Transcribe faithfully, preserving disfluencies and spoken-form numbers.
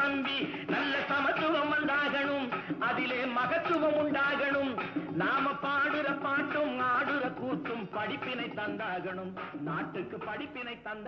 தம்பி நல்ல சமத்துவம் உண்டாகணும், அதிலே மகத்துவம் உண்டாகணும். நாம பாடுற பாட்டும் ஆடுற கூத்தும் படிப்பினை தந்தாகணும், நாட்டுக்கு படிப்பினை தந்த